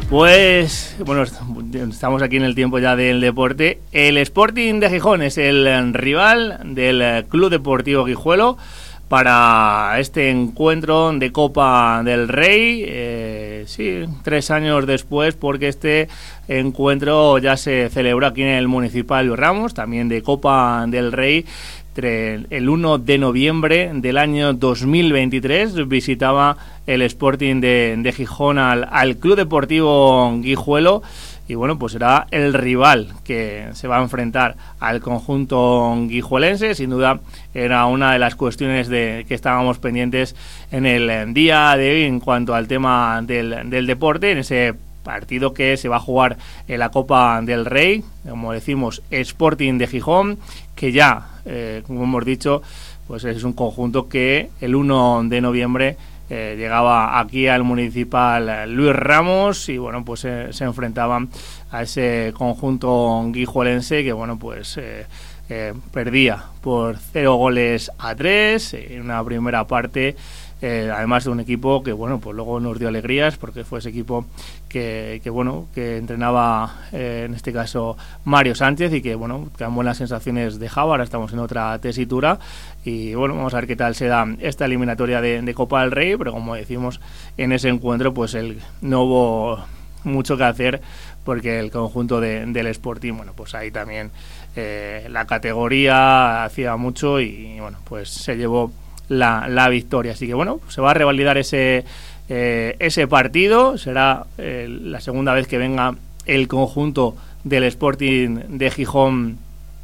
Pues, bueno, estamos aquí en el tiempo ya del deporte. El Sporting de Gijón es el rival del Club Deportivo Guijuelo para este encuentro de Copa del Rey. Sí, 3 años después, porque este encuentro ya se celebró aquí en el Municipal Luis Ramos, también de Copa del Rey. El 1 de noviembre del año 2023 visitaba el Sporting de Gijón al Club Deportivo Guijuelo, y bueno, pues será el rival que se va a enfrentar al conjunto guijuelense. Sin duda era una de las cuestiones que estábamos pendientes en el día de hoy en cuanto al tema del deporte, en ese partido que se va a jugar en la Copa del Rey, como decimos, Sporting de Gijón, que ya, como hemos dicho, pues es un conjunto que el 1 de noviembre llegaba aquí al Municipal Luis Ramos, y bueno, pues se enfrentaban a ese conjunto guijuelense que, bueno, pues perdía por 0-3 en una primera parte. Además de un equipo que, bueno, pues luego nos dio alegrías, porque fue ese equipo que entrenaba en este caso Mario Sánchez, y que, bueno, tan buenas sensaciones dejaba. Ahora estamos en otra tesitura y, bueno, vamos a ver qué tal se da esta eliminatoria de Copa del Rey, pero como decimos, en ese encuentro pues no hubo mucho que hacer, porque el conjunto del Sporting, bueno, pues ahí también la categoría hacía mucho y, bueno, pues se llevó la victoria. Así que, bueno, se va a revalidar ese partido. Será la segunda vez que venga el conjunto del Sporting de Gijón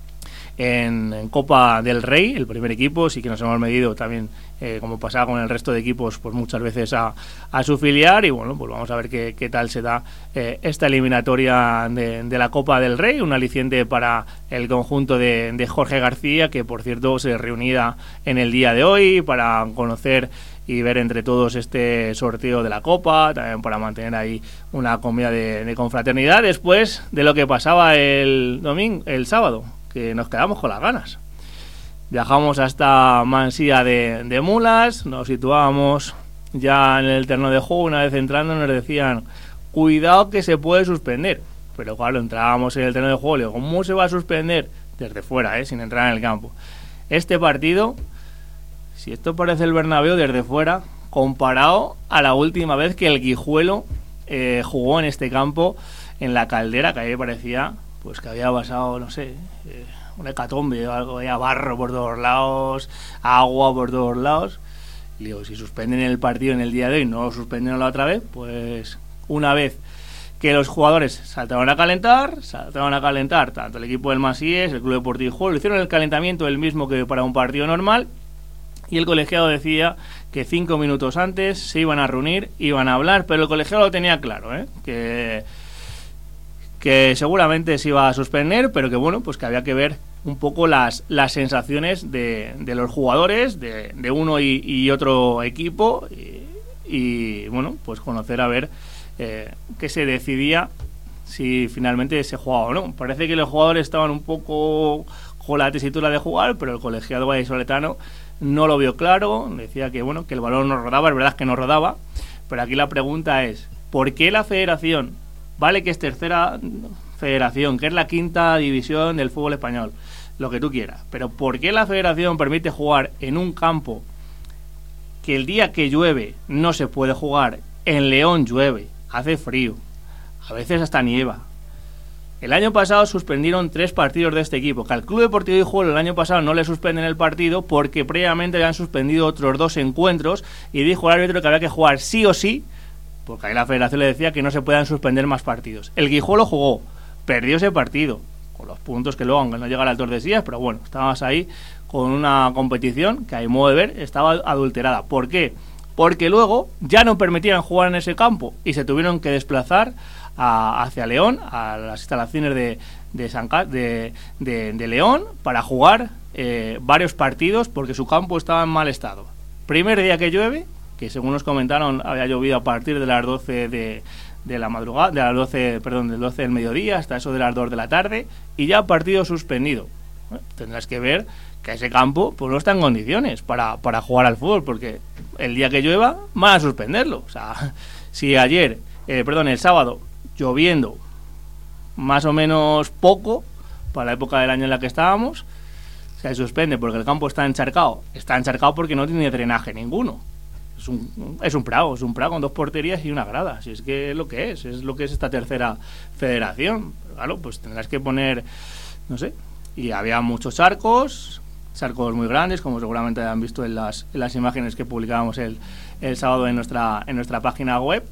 en Copa del Rey. El primer equipo sí que nos hemos medido también, como pasaba con el resto de equipos, pues muchas veces a su filial. Y bueno, pues vamos a ver qué tal se da esta eliminatoria de la Copa del Rey. Un aliciente para el conjunto de Jorge García, que por cierto se reunía en el día de hoy para conocer y ver entre todos este sorteo de la Copa, también para mantener ahí una comida de confraternidad después de lo que pasaba el sábado, que nos quedamos con las ganas. Viajamos hasta Mansilla de Mulas, nos situábamos ya en el terreno de juego. Una vez entrando nos decían, cuidado que se puede suspender. Pero claro, entrábamos en el terreno de juego, le digo, ¿cómo se va a suspender? Desde fuera, sin entrar en el campo. Este partido, si esto parece el Bernabéu desde fuera, comparado a la última vez que el Guijuelo jugó en este campo, en la Caldera, que ahí parecía pues que había pasado, no sé, una hecatombe o algo, había barro por todos lados, agua por todos lados. Y digo, si suspenden el partido en el día de hoy, no lo suspenden la otra vez, pues una vez que los jugadores saltaron a calentar tanto el equipo del Masíes, el Club Deportivo Guijuelo, hicieron el calentamiento el mismo que para un partido normal, y el colegiado decía que 5 minutos antes se iban a reunir, iban a hablar, pero el colegiado lo tenía claro, que seguramente se iba a suspender, pero que, bueno, pues que había que ver un poco las sensaciones de los jugadores de uno y otro equipo, y bueno, pues conocer a ver qué se decidía, si finalmente se jugaba o no. Parece que los jugadores estaban un poco con la tesitura de jugar, pero el colegiado vallisoletano no lo vio claro. Decía que, bueno, que el balón no rodaba. Es verdad que no rodaba, pero aquí la pregunta es, ¿por qué la federación, vale que es tercera federación, que es la 5ª división del fútbol español, lo que tú quieras, pero por qué la federación permite jugar en un campo que el día que llueve no se puede jugar? En León llueve, hace frío, a veces hasta nieva. El año pasado suspendieron 3 partidos de este equipo, que al Club Deportivo Guijuelo el año pasado no le suspenden el partido porque previamente habían suspendido otros 2 encuentros, y dijo el árbitro que había que jugar sí o sí, porque ahí la federación le decía que no se puedan suspender más partidos. El Guijuelo jugó, perdió ese partido, con los puntos que luego, aunque no llega a las Tordesillas, pero bueno, estabas ahí con una competición que, a mi modo de ver, estaba adulterada. ¿Por qué? Porque luego ya no permitían jugar en ese campo y se tuvieron que desplazar hacia León, a las instalaciones de León, para jugar varios partidos, porque su campo estaba en mal estado. Primer día que llueve, que según nos comentaron había llovido a partir de las 12 de la madrugada, del 12 del mediodía hasta eso de las 2 de la tarde, y ya partido suspendido. Tendrás que ver que ese campo pues no está en condiciones para jugar al fútbol, porque el día que llueva van a suspenderlo. O sea, si el sábado lloviendo más o menos poco para la época del año en la que estábamos. Se suspende porque el campo está encharcado. Está encharcado porque no tiene drenaje ninguno. Es un prado con 2 porterías y una grada. Si es que es lo que es esta tercera federación. Claro, pues tendrás que poner, no sé. Y había muchos charcos muy grandes, como seguramente han visto en las imágenes que publicábamos el sábado en nuestra página web.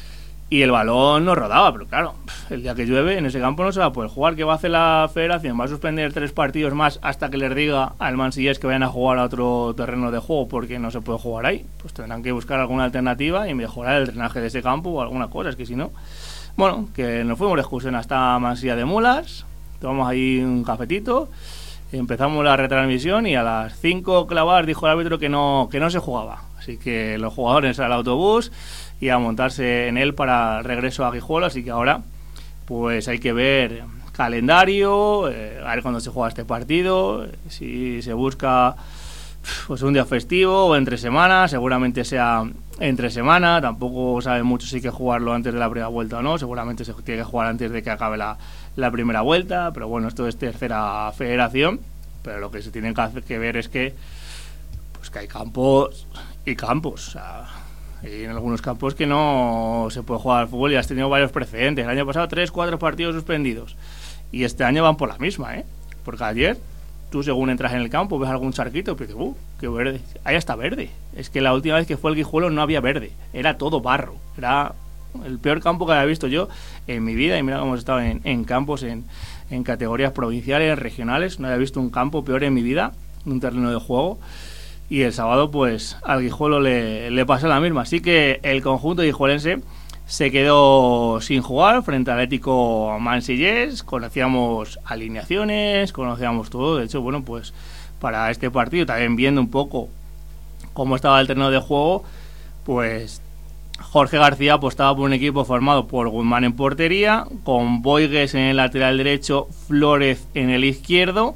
Y el balón no rodaba, pero claro, el día que llueve en ese campo no se va a poder jugar. ¿Qué va a hacer la federación? ¿Va a suspender 3 partidos más hasta que les diga al Mansillés que vayan a jugar a otro terreno de juego porque no se puede jugar ahí? Pues tendrán que buscar alguna alternativa y mejorar el drenaje de ese campo o alguna cosa, es que si no... Bueno, que nos fuimos de excursión hasta Mansilla de Mulas, tomamos ahí un cafetito, empezamos la retransmisión y a las 5 clavadas dijo el árbitro que no se jugaba. Así que los jugadores al autobús y a montarse en él para el regreso a Guijuelo, así que ahora pues hay que ver calendario, a ver cuándo se juega este partido, si se busca pues un día festivo o entre semana, seguramente sea entre semana, tampoco sabe mucho si hay que jugarlo antes de la primera vuelta o no, seguramente se tiene que jugar antes de que acabe la primera vuelta, pero bueno, esto es tercera federación, pero lo que se tiene que ver es que pues que hay campos y campos, o sea, y en algunos campos que no se puede jugar al fútbol y has tenido varios precedentes. El año pasado 3-4 partidos suspendidos y este año van por la misma, porque ayer tú según entras en el campo ves algún charquito y dices, qué verde, ahí está verde. Es que la última vez que fue el Guijuelo no había verde, era todo barro, era el peor campo que había visto yo en mi vida. Y mira cómo hemos estado en campos en categorías provinciales, regionales, no había visto un campo peor en mi vida, un terreno de juego. Y el sábado pues al Guijuelo le pasó la misma, así que el conjunto guijuelense se quedó sin jugar frente al Atlético Mansillés. Conocíamos alineaciones, conocíamos todo, de hecho bueno, pues para este partido también viendo un poco cómo estaba el terreno de juego, pues Jorge García apostaba por un equipo formado por Guzmán en portería, con Boigues en el lateral derecho, Flórez en el izquierdo,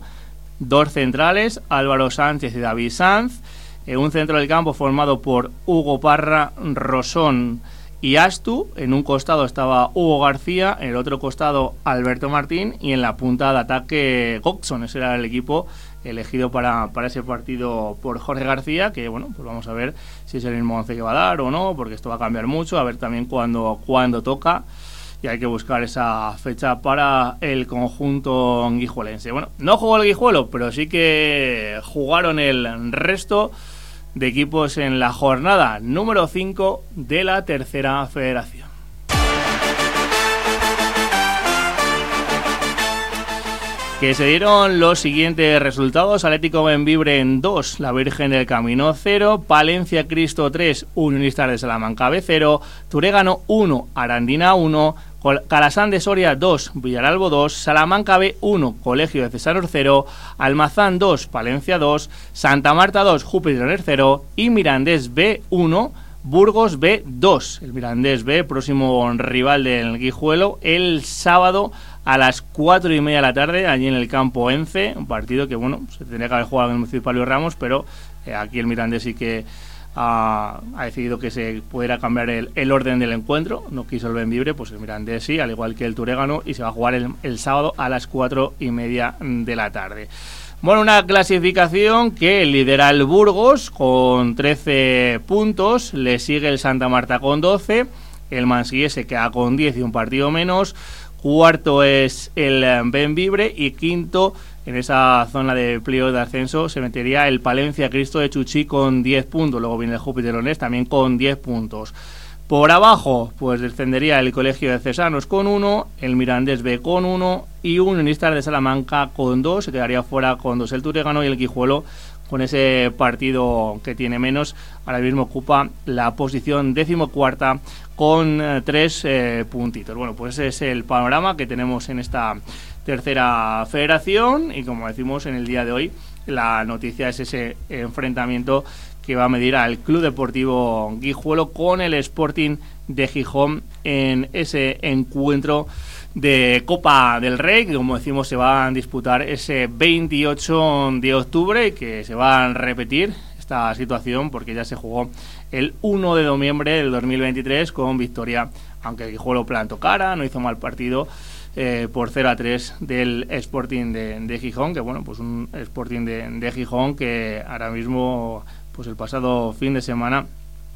2 centrales, Álvaro Sánchez y David Sanz, un centro del campo formado por Hugo Parra, Rosón y Astu. En un costado estaba Hugo García, en el otro costado Alberto Martín y en la punta de ataque Coxon. Ese era el equipo elegido para ese partido por Jorge García, que bueno, pues vamos a ver si es el mismo 11 que va a dar o no, porque esto va a cambiar mucho, a ver también cuándo toca. Y hay que buscar esa fecha para el conjunto guijuelense. Bueno, no jugó el Guijuelo, pero sí que jugaron el resto de equipos en la jornada número 5 de la tercera federación. Que se dieron los siguientes resultados: Atlético Bembibre en 2, La Virgen del Camino 0, Palencia Cristo 3, Unionistas de Salamanca B 0, Turégano 1, Arandina 1, Calasán de Soria 2, Villaralbo 2, Salamanca B 1, Colegio de Cesanos 0, Almazán 2, Palencia 2, Santa Marta 2, Júpiter 0 y Mirandés B 1, Burgos B 2. El Mirandés B, próximo rival del Guijuelo, el sábado a las 4:30 de la tarde, allí en el campo Ence, un partido que bueno, se tendría que haber jugado en el Municipal Luis Ramos, pero aquí el Mirandés sí que ha decidido que se pudiera cambiar el orden del encuentro, no quiso el Bembibre, pues el Mirandés sí, al igual que el Turégano, y se va a jugar el sábado a las 4:30 de la tarde. Bueno, una clasificación que lidera el Burgos con 13 puntos, le sigue el Santa Marta con 12, el Mansillés se queda con 10 y un partido menos, cuarto es el Bembibre y quinto en esa zona de pliego de ascenso se metería el Palencia Cristo de Chuchí con 10 puntos, luego viene el Júpiter Leonés también con 10 puntos. Por abajo, pues descendería el Colegio de Cesanos con 1, el Mirandés B con 1 y un Unionistas de Salamanca con 2, se quedaría fuera con 2 el Turégano y el Guijuelo con ese partido que tiene menos, ahora mismo ocupa la posición 14ª con 3 puntitos. Bueno, pues ese es el panorama que tenemos en esta tercera federación y como decimos en el día de hoy, la noticia es ese enfrentamiento que va a medir al Club Deportivo Guijuelo con el Sporting de Gijón en ese encuentro de Copa del Rey, que como decimos se va a disputar ese 28 de octubre y que se va a repetir esta situación, porque ya se jugó el 1 de noviembre del 2023 con victoria, aunque el Guijuelo plantó cara, no hizo mal partido, por 0-3 del Sporting de Gijón, que bueno, pues un Sporting de Gijón que ahora mismo, pues el pasado fin de semana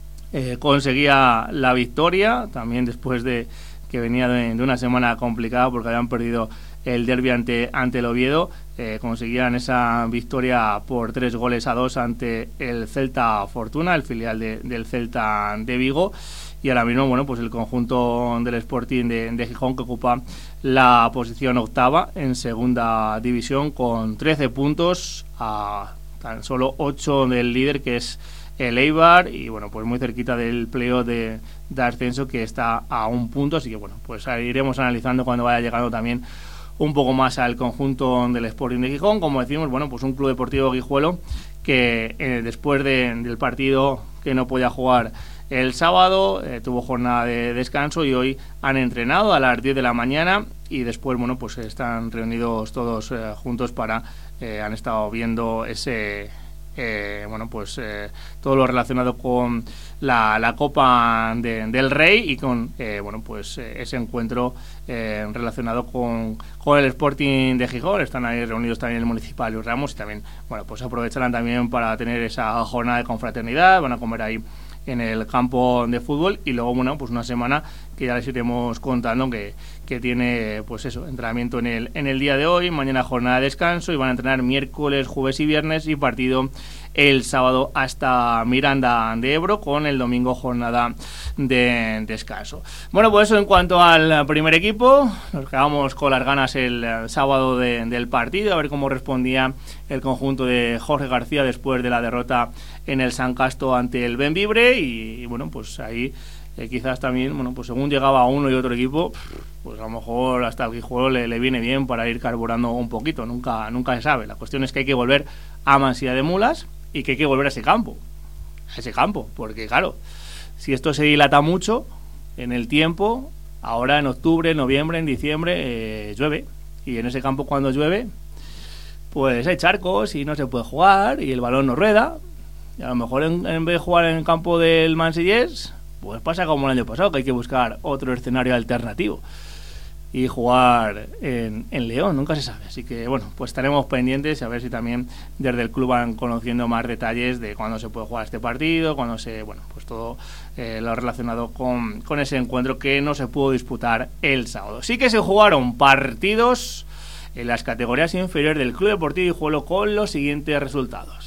conseguía la victoria, también después de que venía de una semana complicada porque habían perdido el derbi ante el Oviedo. Conseguían esa victoria por 3-2 ante el Celta Fortuna, el filial del Celta de Vigo. Y ahora mismo, bueno, pues el conjunto del Sporting de Gijón, que ocupa la posición octava en segunda división con 13 puntos, a tan solo 8 del líder, que es el Eibar, y bueno, pues muy cerquita del playoff de ascenso, que está a 1 punto. Así que bueno, pues iremos analizando cuando vaya llegando también un poco más al conjunto del Sporting de Gijón. Como decimos, bueno, pues un Club Deportivo Guijuelo que después del partido que no podía jugar el sábado, tuvo jornada de descanso y hoy han entrenado a las 10 de la mañana y después, bueno, pues están reunidos todos juntos para, han estado viendo ese, bueno, pues todo lo relacionado con la Copa del Rey y con, bueno, pues ese encuentro relacionado con el Sporting de Gijón. Están ahí reunidos también el Municipal Luis Ramos y también, bueno, pues aprovecharán también para tener esa jornada de confraternidad, van a comer ahí en el campo de fútbol y luego, bueno, pues una semana que ya les iremos contando que tiene, pues eso, entrenamiento en el día de hoy, mañana jornada de descanso y van a entrenar miércoles, jueves y viernes y partido el sábado hasta Miranda de Ebro, con el domingo jornada de descanso. Bueno, pues eso en cuanto al primer equipo. Nos quedamos con las ganas el sábado del partido, a ver cómo respondía el conjunto de Jorge García después de la derrota en el San Casto ante el Bembibre y bueno, pues ahí quizás también, bueno, pues según llegaba uno y otro equipo, pues a lo mejor hasta el Guijuelo le viene bien para ir carburando un poquito, nunca se sabe. La cuestión es que hay que volver a Mansilla de Mulas y que hay que volver a ese campo, porque claro, si esto se dilata mucho en el tiempo, ahora en octubre, noviembre, en diciembre llueve, y en ese campo cuando llueve pues hay charcos y no se puede jugar y el balón no rueda, y a lo mejor en vez de jugar en el campo del Mansillés, pues pasa como el año pasado, que hay que buscar otro escenario alternativo y jugar en León, nunca se sabe. Así que bueno, pues estaremos pendientes a ver si también desde el club van conociendo más detalles de cuándo se puede jugar este partido, cuándo se, bueno, pues todo lo relacionado con ese encuentro que no se pudo disputar el sábado. Sí que se jugaron partidos en las categorías inferiores del Club Deportivo Guijuelo con los siguientes resultados.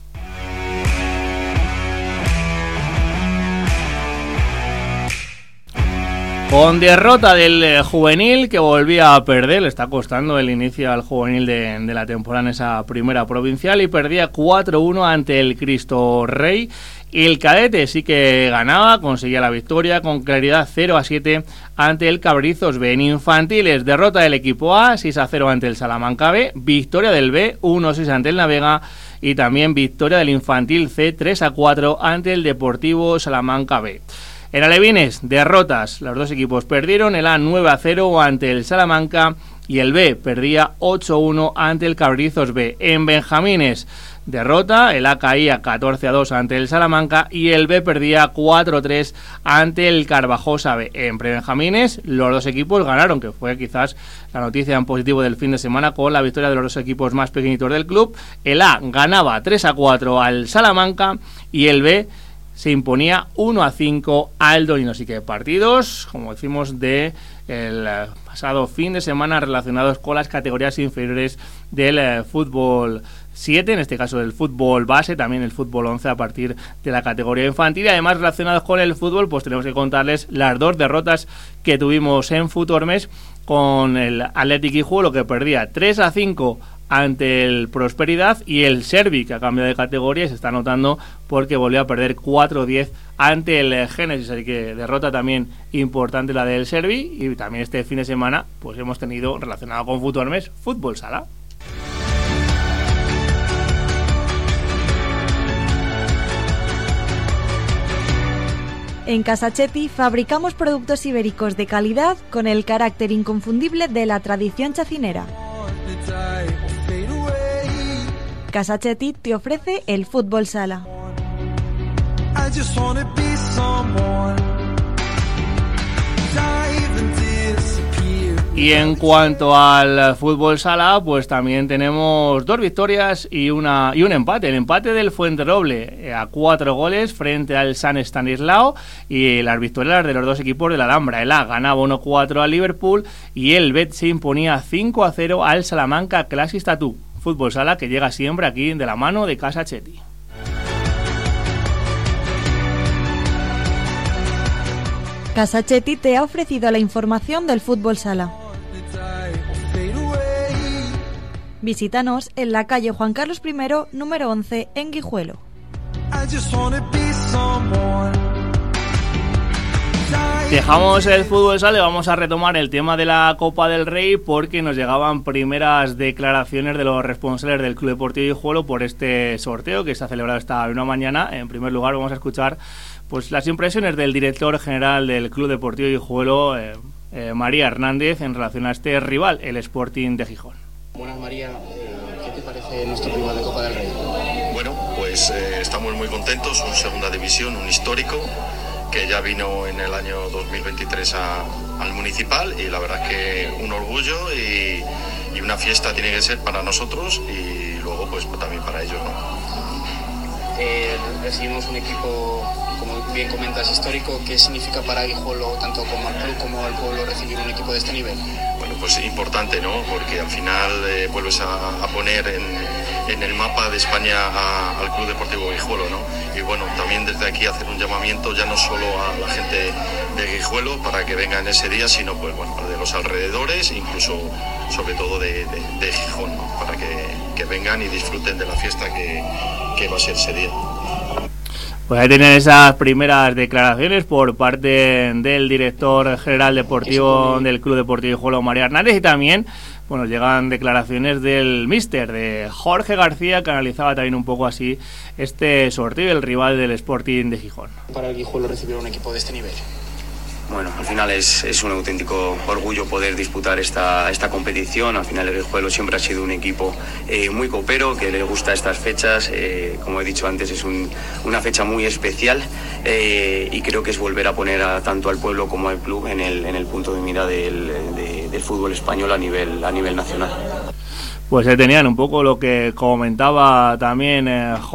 Con derrota del juvenil, que volvía a perder, le está costando el inicio al juvenil de la temporada en esa primera provincial, y perdía 4-1 ante el Cristo Rey. El cadete sí que ganaba, conseguía la victoria con claridad, 0-7 ante el Cabrizos B. En infantiles, derrota del equipo A, 6-0 ante el Salamanca B, victoria del B, 1-6 ante el Navega, y también victoria del infantil C, 3-4 ante el Deportivo Salamanca B. En alevines, derrotas, los dos equipos perdieron, el A 9-0 ante el Salamanca y el B perdía 8-1 ante el Cabrizos B. En benjamines, derrota, el A caía 14-2 ante el Salamanca y el B perdía 4-3 ante el Carvajosa B. En prebenjamines, los dos equipos ganaron, que fue quizás la noticia en positivo del fin de semana, con la victoria de los dos equipos más pequeñitos del club. El A ganaba 3-4 al Salamanca y el B se imponía 1-5 al Dorino. Así que partidos, como decimos, de el pasado fin de semana relacionados con las categorías inferiores del fútbol 7, en este caso del fútbol base, también el fútbol 11 a partir de la categoría infantil. Y además, relacionados con el fútbol, pues tenemos que contarles las dos derrotas que tuvimos en Futormes, con el Athletic Guijuelo, que perdía 3-5 ante el Prosperidad, y el Servi, que ha cambiado de categoría y se está notando porque volvió a perder 4-10 ante el Génesis. Así que derrota también importante la del Servi. Y también este fin de semana pues hemos tenido, relacionado con Futormes, fútbol sala. En Casachetti fabricamos productos ibéricos de calidad con el carácter inconfundible de la tradición chacinera. Casachetti te ofrece el fútbol sala. just wanna be someone. Dive and disappear. Y en cuanto al fútbol sala, pues también tenemos 2 victorias y un empate. El empate del Fuenterroble a 4 goles frente al San Estanislao, y las victorias de los 2 equipos de la Alhambra. El A ganaba 1-4 al Liverpool y el Bet se imponía 5-0 al Salamanca Classic Tattoo. Fútbol sala que llega siempre aquí de la mano de Casa Chetti. Casa Chetti te ha ofrecido la información del fútbol sala. Visítanos en la calle Juan Carlos I, número 11, en Guijuelo. Dejamos el fútbol sala y vamos a retomar el tema de la Copa del Rey, porque nos llegaban primeras declaraciones de los responsables del Club Deportivo Guijuelo por este sorteo que se ha celebrado esta misma mañana. En primer lugar vamos a escuchar pues las impresiones del director general del Club Deportivo Guijuelo, María Hernández, en relación a este rival, el Sporting de Gijón. Buenas, María. ¿Qué te parece nuestro rival de Copa del Rey? Bueno, pues estamos muy contentos, un segunda división, un histórico, que ya vino en el año 2023 al municipal, y la verdad es que un orgullo y una fiesta tiene que ser para nosotros y luego pues también para ellos, ¿no? Recibimos un equipo, como bien comentas, histórico. ¿Qué significa para Guijuelo, tanto como al club como al pueblo, recibir un equipo de este nivel? Bueno, pues importante, ¿no? Porque al final vuelves a poner en el mapa de España al Club Deportivo Guijuelo, ¿no? Y bueno, también desde aquí hacer un llamamiento ya no solo a la gente de Guijuelo para que vengan ese día, sino pues bueno, de los alrededores, incluso sobre todo de Gijón, ¿no? Para que vengan y disfruten de la fiesta que va a ser ese día. Pues ahí tienen esas primeras declaraciones por parte del director general deportivo del Club Deportivo Guijuelo, María Hernández, y también bueno, llegan declaraciones del míster, de Jorge García, que analizaba también un poco así este sorteo, el rival del Sporting de Gijón. Para el Guijuelo recibir un equipo de este nivel. Bueno, al final es un auténtico orgullo poder disputar esta competición. Al final el Guijuelo siempre ha sido un equipo muy copero, que le gusta estas fechas. Como he dicho antes, es una fecha muy especial y creo que es volver a poner tanto al pueblo como al club en el punto de mira del fútbol español a nivel nacional. Pues tenían un poco lo que comentaba también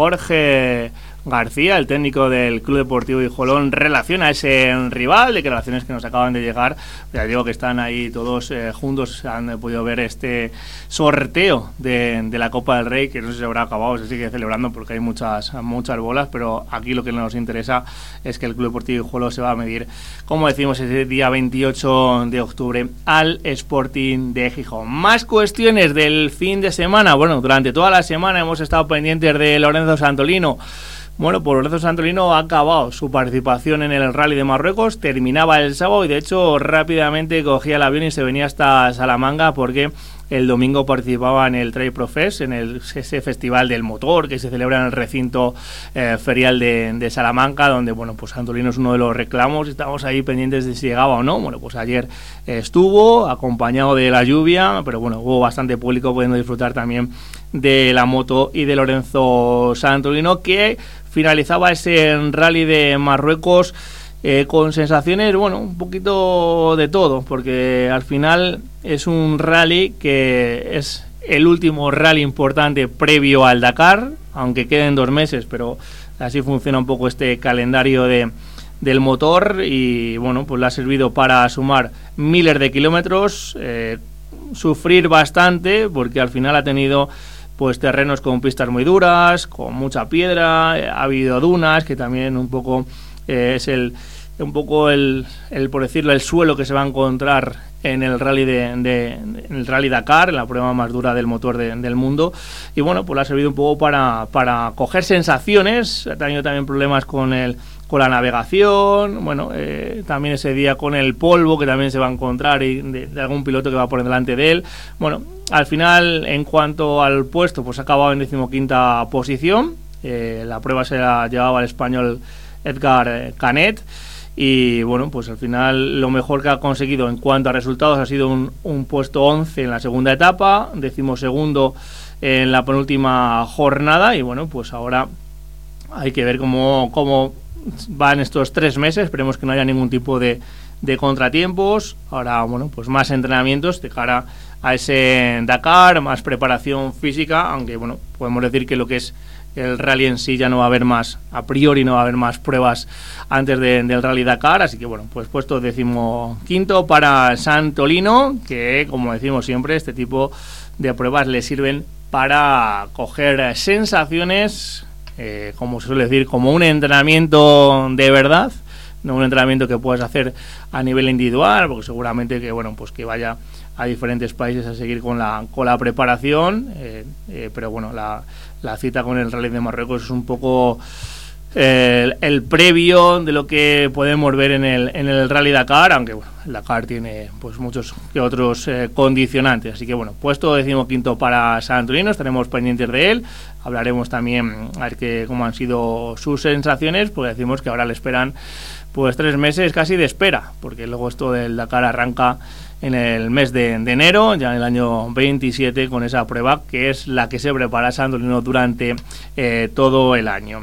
Jorge García, el técnico del Club Deportivo Guijuelo, en relación a ese rival, declaraciones que nos acaban de llegar. Ya digo que están ahí todos juntos, han podido ver este sorteo de la Copa del Rey, que no sé si se habrá acabado, se sigue celebrando porque hay muchas bolas, pero aquí lo que nos interesa es que el Club Deportivo Guijuelo se va a medir, como decimos, ese día 28 de octubre al Sporting de Gijón. Más cuestiones del fin de semana. Bueno, durante toda la semana hemos estado pendientes de Lorenzo Santolino. Bueno, pues Lorenzo Santolino ha acabado su participación en el Rally de Marruecos, terminaba el sábado y de hecho rápidamente cogía el avión y se venía hasta Salamanca, porque el domingo participaba en el Trail Profes, en ese festival del motor que se celebra en el recinto ferial de Salamanca, donde bueno, pues Santolino es uno de los reclamos y estamos ahí pendientes de si llegaba o no. Bueno, pues ayer estuvo acompañado de la lluvia, pero bueno, hubo bastante público pudiendo disfrutar también de la moto y de Lorenzo Santolino, que finalizaba ese Rally de Marruecos con sensaciones, bueno, un poquito de todo, porque al final es un rally que es el último rally importante previo al Dakar, aunque queden 2 meses, pero así funciona un poco este calendario del motor, y bueno, pues le ha servido para sumar miles de kilómetros, sufrir bastante, porque al final ha tenido pues terrenos con pistas muy duras, con mucha piedra, ha habido dunas, que también un poco es el por decirlo, el suelo que se va a encontrar en el rally en el Rally Dakar, en la prueba más dura del motor del mundo. Y bueno, pues le ha servido un poco para coger sensaciones. Ha tenido también problemas con la navegación, bueno, también ese día con el polvo que también se va a encontrar y de algún piloto que va por delante de él. Bueno, al final, en cuanto al puesto, pues ha acabado en 15ª posición. La prueba se la llevaba el español Edgar Canet. Y bueno, pues al final lo mejor que ha conseguido en cuanto a resultados ha sido un puesto 11 en la segunda etapa, 12º en la penúltima jornada. Y bueno, pues ahora hay que ver cómo van estos 3 meses, esperemos que no haya ningún tipo de contratiempos. Ahora, bueno, pues más entrenamientos de cara a ese Dakar, más preparación física, aunque bueno, podemos decir que lo que es el rally en sí ya no va a haber más, a priori no va a haber más pruebas antes del Rally Dakar, así que bueno, pues puesto 15º para Santolino, que como decimos siempre, este tipo de pruebas le sirven para coger sensaciones, como se suele decir, como un entrenamiento de verdad, no un entrenamiento que puedas hacer a nivel individual, porque seguramente que bueno, pues que vaya a diferentes países a seguir con la preparación, pero bueno, la cita con el Rally de Marruecos es un poco el previo de lo que podemos ver en el Rally Dakar, aunque bueno, el Dakar tiene pues muchos que otros condicionantes, así que bueno, puesto 15º para Santolino, estaremos pendientes de él, hablaremos también a ver cómo han sido sus sensaciones, porque decimos que ahora le esperan pues 3 meses casi de espera, porque luego esto del Dakar arranca en el mes de enero, ya en el año 27, con esa prueba que es la que se prepara Santolino durante todo el año.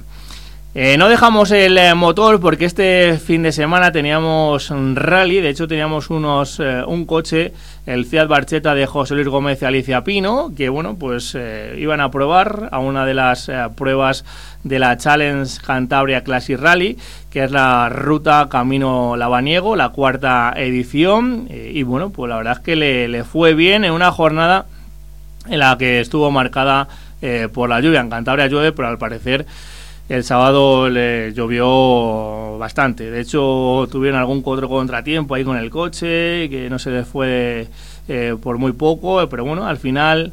No dejamos el motor porque este fin de semana teníamos un rally, de hecho teníamos un coche, el Fiat Barchetta de José Luis Gómez y Alicia Pino, que bueno, pues iban a probar a una de las pruebas de la Challenge Cantabria Classic Rally, que es la ruta Camino Lavaniego, la 4ª edición, y bueno, pues la verdad es que le fue bien en una jornada en la que estuvo marcada por la lluvia. En Cantabria llueve, pero al parecer el sábado le llovió bastante. De hecho, tuvieron algún otro contratiempo ahí con el coche, que no se les fue por muy poco, pero bueno, al final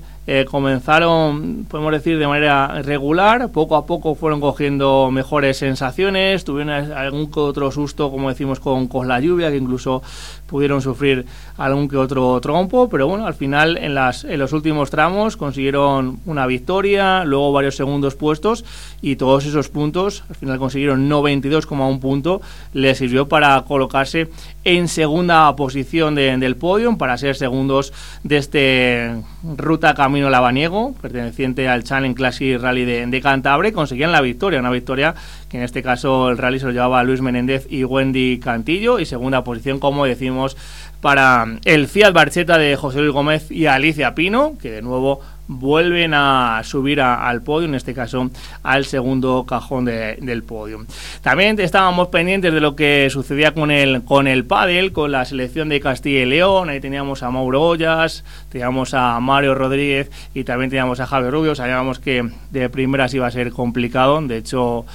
comenzaron, podemos decir, de manera regular. Poco a poco fueron cogiendo mejores sensaciones, tuvieron algún que otro susto, como decimos, con la lluvia, que incluso pudieron sufrir algún que otro trompo, pero bueno, al final en los últimos tramos consiguieron una victoria, luego varios segundos puestos, y todos esos puntos, al final consiguieron 92,1 punto, les sirvió para colocarse en segunda posición del podio, para ser segundos de este Ruta Camino Lavaniego, perteneciente al Challenge Classic Rally de Cantabria, y conseguían la victoria, una victoria que en este caso el rally se lo llevaba Luis Menéndez y Wendy Cantillo, y segunda posición, como decimos, para el Fiat Barchetta de José Luis Gómez y Alicia Pino, que de nuevo vuelven a subir al podio, en este caso al segundo cajón del podio. También estábamos pendientes de lo que sucedía con el pádel, con la selección de Castilla y León. Ahí teníamos a Mauro Ollas, teníamos a Mario Rodríguez y también teníamos a Javier Rubio. Sabíamos que de primeras iba a ser complicado, de hecho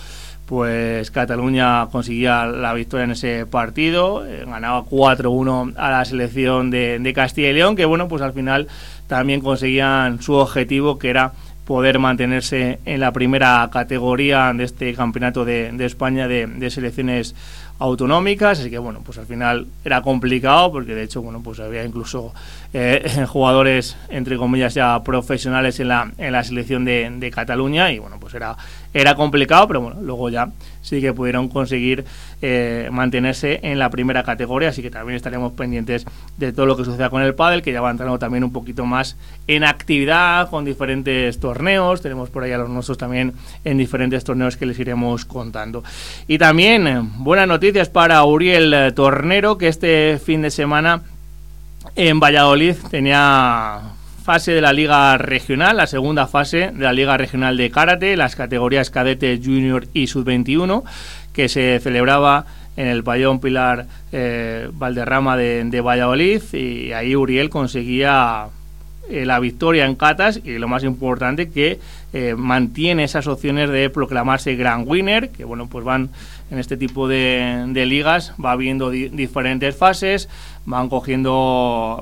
pues Cataluña conseguía la victoria en ese partido, ganaba 4-1 a la selección de Castilla y León, que bueno, pues al final también conseguían su objetivo, que era poder mantenerse en la primera categoría de este campeonato de España de selecciones autonómicas. Así que bueno, pues al final era complicado, porque de hecho bueno, pues había incluso jugadores entre comillas ya profesionales en la selección de Cataluña, y bueno, pues era complicado, pero bueno, luego ya sí que pudieron conseguir mantenerse en la primera categoría. Así que también estaremos pendientes de todo lo que suceda con el pádel, que ya va entrando también un poquito más en actividad con diferentes torneos. Tenemos por ahí a los nuestros también en diferentes torneos que les iremos contando. Y también buenas noticias para Uriel Tornero, que este fin de semana en Valladolid tenía fase de la Liga Regional, la segunda fase de la Liga Regional de Karate, las categorías cadete, junior y sub-21, que se celebraba en el pabellón Pilar Valderrama de Valladolid, y ahí Uriel conseguía la victoria en catas, y lo más importante, que mantiene esas opciones de proclamarse Grand Winner, que bueno, pues van en este tipo de ligas, va viendo diferentes fases, van cogiendo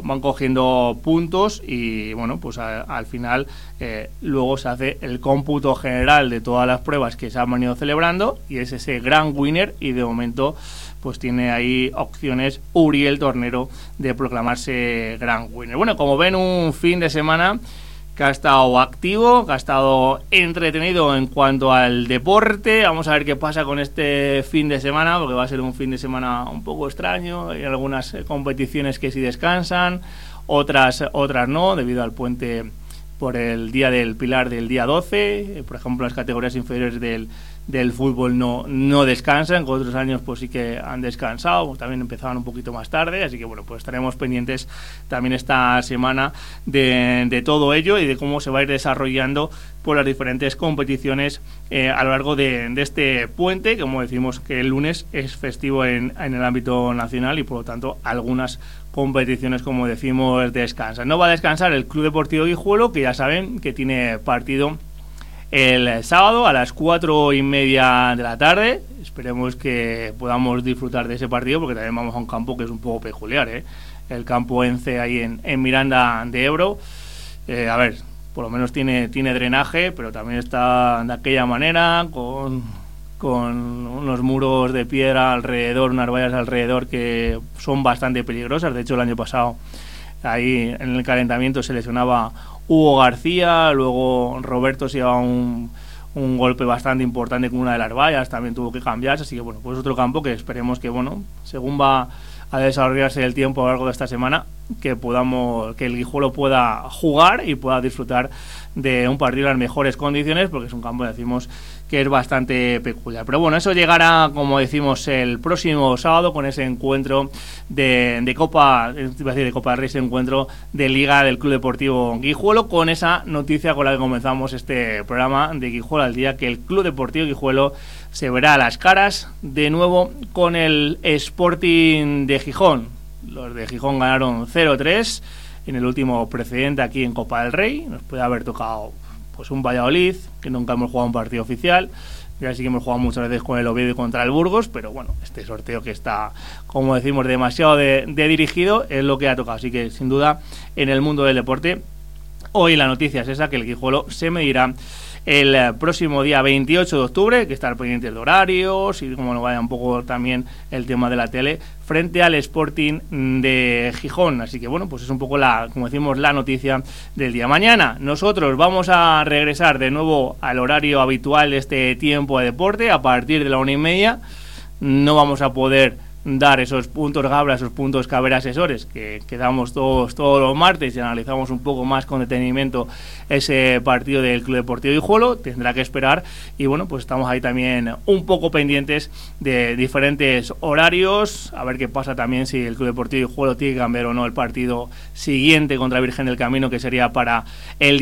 puntos, y bueno, pues al final luego se hace el cómputo general de todas las pruebas que se han venido celebrando, y es ese Grand Winner, y de momento pues tiene ahí opciones Uriel Tornero de proclamarse Grand Winner. Bueno, como ven, un fin de semana que ha estado activo, que ha estado entretenido en cuanto al deporte. Vamos a ver qué pasa con este fin de semana, porque va a ser un fin de semana un poco extraño. Hay algunas competiciones que sí descansan, otras no, debido al puente por el Día del Pilar del día 12. Por ejemplo, las categorías inferiores del del fútbol no descansan, con otros años pues sí que han descansado, pues también empezaban un poquito más tarde, así que bueno, pues estaremos pendientes también esta semana de todo ello y de cómo se va a ir desarrollando por las diferentes competiciones a lo largo de este puente, como decimos que el lunes es festivo en el ámbito nacional y por lo tanto algunas competiciones, como decimos, descansan. No va a descansar el Club Deportivo Guijuelo, que ya saben que tiene partido el sábado a las 4:30 de la tarde. Esperemos que podamos disfrutar de ese partido, porque también vamos a un campo que es un poco peculiar, el campo ENCE ahí en Miranda de Ebro. A ver, por lo menos tiene drenaje, pero también está de aquella manera, con unos muros de piedra alrededor, unas vallas alrededor que son bastante peligrosas. De hecho, el año pasado ahí en el calentamiento se lesionaba Hugo García, luego Roberto se llevaba un golpe bastante importante con una de las vallas, también tuvo que cambiarse, así que bueno, pues otro campo que esperemos que, bueno, según va a desarrollarse el tiempo a lo largo de esta semana, que el Guijuelo pueda jugar y pueda disfrutar de un partido en las mejores condiciones, porque es un campo, decimos, que es bastante peculiar. Pero bueno, eso llegará, como decimos, el próximo sábado con ese encuentro de Copa, iba a decir de Copa del Rey, ese encuentro de Liga del Club Deportivo Guijuelo, con esa noticia con la que comenzamos este programa de Guijuelo al día, que el Club Deportivo Guijuelo se verá a las caras de nuevo con el Sporting de Gijón. Los de Gijón ganaron 0-3 en el último precedente aquí en Copa del Rey. Nos puede haber tocado pues un Valladolid, que nunca hemos jugado un partido oficial. Ya sí que hemos jugado muchas veces con el Oviedo y contra el Burgos, pero bueno, este sorteo que está, como decimos, demasiado de dirigido, es lo que ha tocado. Así que, sin duda, en el mundo del deporte, hoy la noticia es esa, que el Guijuelo se medirá el próximo día 28 de octubre, hay que estar pendientes de horarios y como no vaya un poco también el tema de la tele, frente al Sporting de Gijón. Así que bueno, pues es un poco como decimos, la noticia del día. Mañana nosotros vamos a regresar de nuevo al horario habitual de este tiempo de deporte a partir de la 1:30. No vamos a poder dar esos puntos Gabra, esos puntos Caber Asesores que damos todos los martes y analizamos un poco más con detenimiento ese partido del Club Deportivo Guijuelo. Tendrá que esperar y bueno, pues estamos ahí también un poco pendientes de diferentes horarios, a ver qué pasa también si el Club Deportivo Guijuelo tiene que cambiar o no el partido siguiente contra Virgen del Camino, que sería para el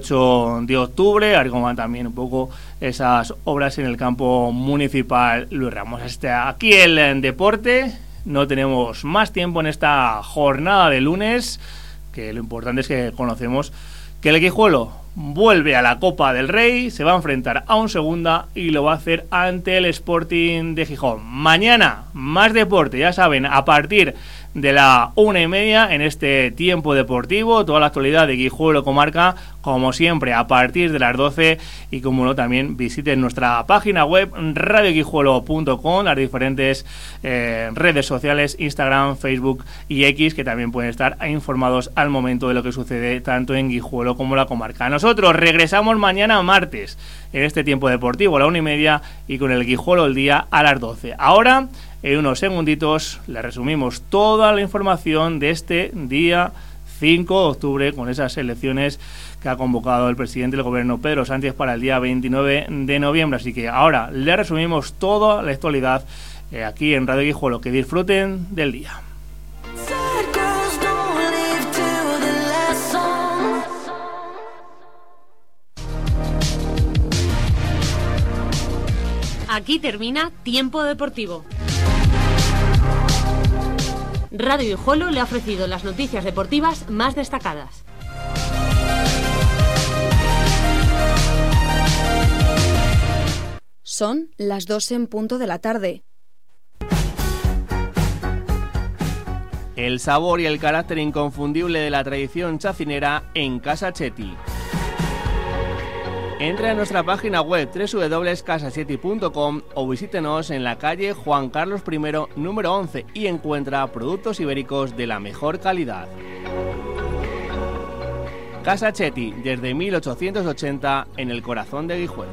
18 de octubre, a ver cómo van también un poco esas obras en el campo municipal Luis Ramos. Aquí el deporte. No tenemos más tiempo en esta jornada de lunes, que lo importante es que conocemos que el Guijuelo vuelve a la Copa del Rey, se va a enfrentar a un segunda y lo va a hacer ante el Sporting de Gijón. Mañana más deporte, ya saben, a partir de la 1:30 en este tiempo deportivo, toda la actualidad de Guijuelo comarca, como siempre, a partir de las 12, y como no, también visiten nuestra página web radioguijuelo.com, las diferentes redes sociales, Instagram, Facebook y X, que también pueden estar informados al momento de lo que sucede tanto en Guijuelo como la comarca. Nosotros regresamos mañana martes en este tiempo deportivo a la 1:30 y con el Guijuelo el día a las 12. Ahora, en unos segunditos, le resumimos toda la información de este día 5 de octubre con esas elecciones que ha convocado el presidente del gobierno, Pedro Sánchez, para el día 29 de noviembre. Así que ahora le resumimos toda la actualidad aquí en Radio Guijuelo. Que disfruten del día. Aquí termina Tiempo Deportivo. Radio Guijuelo le ha ofrecido las noticias deportivas más destacadas. Son las 2:00 p.m. El sabor y el carácter inconfundible de la tradición chacinera en Casa Chetti. Entra en nuestra página web www.casachetti.com o visítenos en la calle Juan Carlos I, número 11, y encuentra productos ibéricos de la mejor calidad. Casa Chetti, desde 1880, en el corazón de Guijuelo.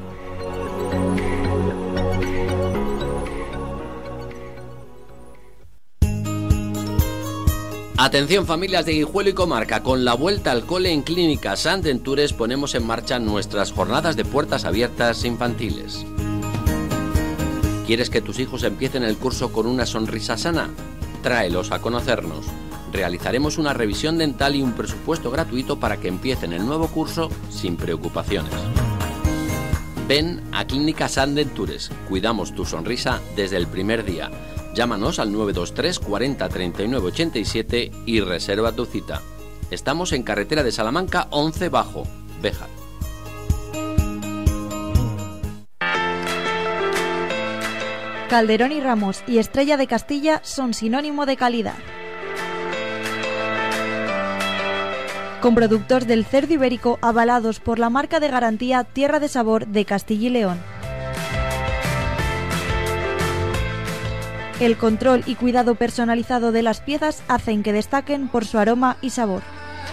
Atención familias de Guijuelo y comarca, con la vuelta al cole en Clínica Sant Ventures ponemos en marcha nuestras jornadas de puertas abiertas infantiles. ¿Quieres que tus hijos empiecen el curso con una sonrisa sana? Tráelos a conocernos. Realizaremos una revisión dental y un presupuesto gratuito para que empiecen el nuevo curso sin preocupaciones. Ven a Clínica Sant Dentures. Cuidamos tu sonrisa desde el primer día. Llámanos al 923 40 39 87 y reserva tu cita. Estamos en carretera de Salamanca 11 Bajo, Béjar. Calderón y Ramos y Estrella de Castilla son sinónimo de calidad. Con productos del cerdo ibérico avalados por la marca de garantía Tierra de Sabor de Castilla y León. El control y cuidado personalizado de las piezas hacen que destaquen por su aroma y sabor.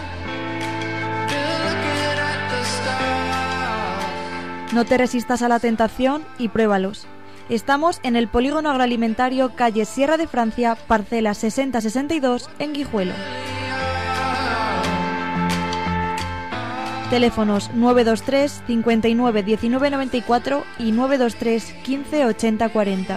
No te resistas a la tentación y pruébalos. Estamos en el Polígono Agroalimentario, calle Sierra de Francia, parcela 6062, en Guijuelo. Teléfonos 923 59 19 94 y 923 15 80 40.